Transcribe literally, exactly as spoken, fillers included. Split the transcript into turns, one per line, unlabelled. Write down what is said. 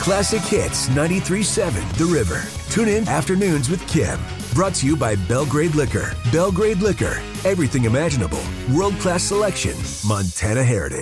Classic Hits ninety-three point seven The River. Tune in Afternoons with Kim. Brought to you by Belgrade Liquor. Belgrade Liquor. Everything imaginable. World-class selection. Montana Heritage.